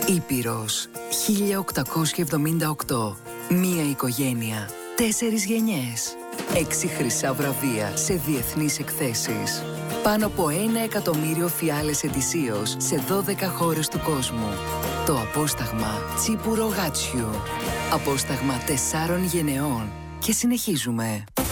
Ήπειρος 1878. Μία οικογένεια, 4 γενιές, 6 χρυσά βραβεία σε διεθνείς εκθέσεις. Πάνω από 1 εκατομμύριο φιάλες ετησίως σε 12 χώρες του κόσμου. Το απόσταγμα τσίπουρο γάτσιου. Απόσταγμα 4 γενεών. Και συνεχίζουμε.